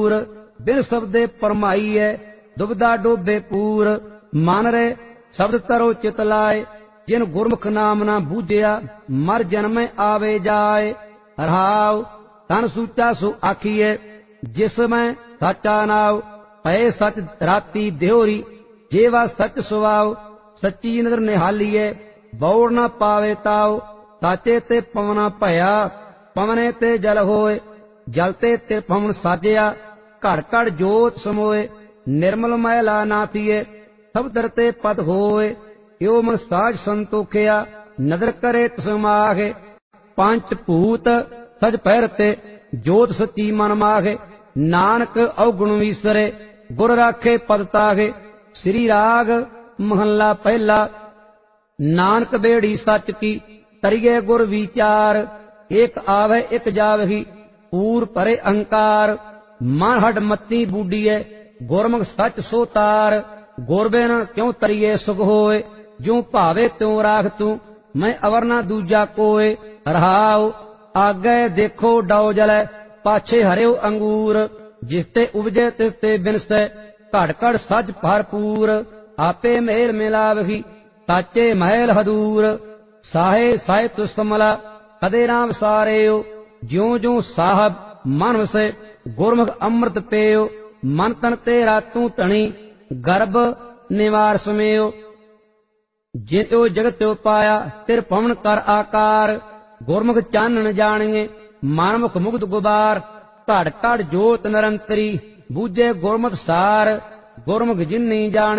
दूर बिन शब्दे परमाईए दुबदा डोबे पूर मन रे शब्द तरो चित लाए जिन गुरमुख नाम ना बूझिया मर जन्म आवे जाए रहाव तन सूचा सो आखिए जिसमें साचा नाव पै सच राती देहोरी जेवा सच सुवाव सच्ची नजर निहालीए बौड़ न पावे ताव साचे ते पवना भया पवने ते जल होए जलते ते पवन साजिया घड़ घड़ जोत समोए निर्मल मैला नाथिए सब दरते पद होए यो मन साज संतोखिया नदर करे तसमागे पंच भूत सज पैरते जोत सच्ची मन मागे नानक अवगुण विसरे गुर राखे पद तागे श्री राग महला पहला नानक बेड़ी सच की तरिए गुर विचार एक आवे एक जावही पूर परे अहंकार मन हड मती बूढ़ीए गुरमुख सच सो तार गुर बिन क्यों तरिए सुख होए जो भावे त्यों राख तू मैं अवर ना दूजा कोय रहाओ आगे देखो डाओ जलै पाछे हरियो अंगूर जिसते उपजे तिसते बिनसे घड़ घड़ सज भरपूर आपे मेल मिलावही साचे महल हदूर साहे साहे तुसमला कदे राम सारेओ ज्यों ज्यों साहब मन वसे गुरमुख अमृत पेयो मन तन तेरा तू धनी गर्भ निवार समेयो जितो जगत त्यो पाया तिर पवन कर आकार गुरमुख चानन जानिए मनमुख मुग्ध गुबार घड़ घड़ जोत निरंतरी बूझे गुरमुख सार गुरमुख जिन्नी जाने